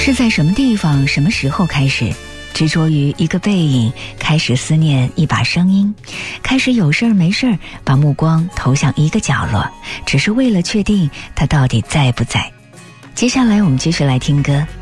是在什么地方什么时候开始执着于一个背影，开始思念一把声音，开始有事儿没事儿把目光投向一个角落，只是为了确定他到底在不在。接下来我们继续来听歌，